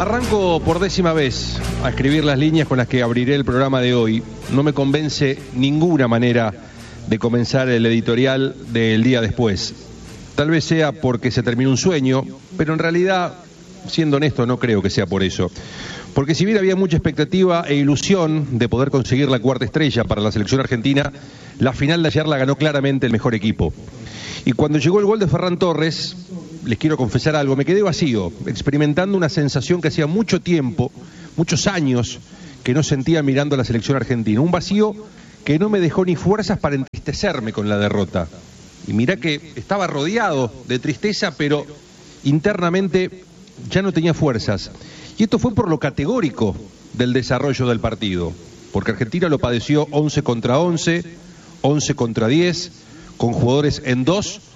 Arranco por 10ª vez a escribir las líneas con las que abriré el programa de hoy. No me convence ninguna manera de comenzar el editorial del día después. Tal vez sea porque se terminó un sueño, pero en realidad, siendo honesto, no creo que sea por eso. Porque si bien había mucha expectativa e ilusión de poder conseguir la 4ª estrella para la selección argentina, la final de ayer la ganó claramente el mejor equipo. Y cuando llegó el gol de Ferran Torres, les quiero confesar algo, me quedé vacío, experimentando una sensación que hacía mucho tiempo, muchos años, que no sentía mirando a la selección argentina. Un vacío que no me dejó ni fuerzas para entristecerme con la derrota. Y mirá que estaba rodeado de tristeza, pero internamente ya no tenía fuerzas. Y esto fue por lo categórico del desarrollo del partido, porque Argentina lo padeció 11 contra 11, 11 contra 10, con jugadores en 2